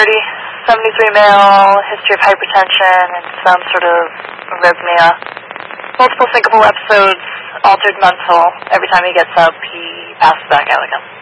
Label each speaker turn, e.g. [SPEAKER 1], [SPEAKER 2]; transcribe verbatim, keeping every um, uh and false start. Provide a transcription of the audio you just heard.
[SPEAKER 1] thirty, seventy-three male, history of hypertension, and some sort of arrhythmia. Multiple syncopal episodes, altered mental. Every time he gets up, he passes back out again.